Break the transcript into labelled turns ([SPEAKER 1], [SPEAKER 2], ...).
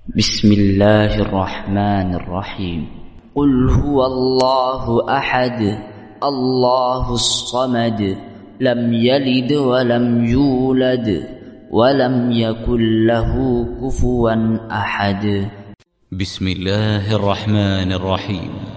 [SPEAKER 1] بسم الله الرحمن الرحيم. قل هو الله أحد الله الصمد لم يلد ولم يولد ولم يكن له كفوا أحد.
[SPEAKER 2] بسم الله الرحمن الرحيم.